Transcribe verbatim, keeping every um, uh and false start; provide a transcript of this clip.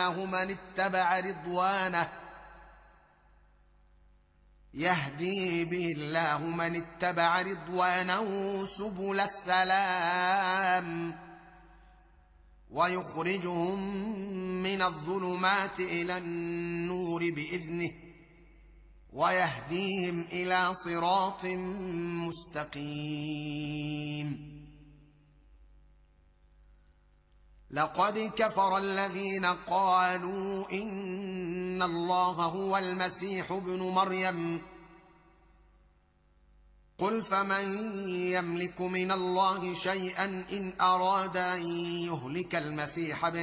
الله من اتبع رضوانه يهدي به الله من اتبع رضوانه سبل السلام ويخرجهم من الظلمات إلى النور بإذنه ويهديهم إلى صراط مستقيم. لقد كفر الذين قالوا إن الله هو المسيح ابن مريم قل فمن يملك من الله شيئا إن أراد أن يهلك المسيح ابن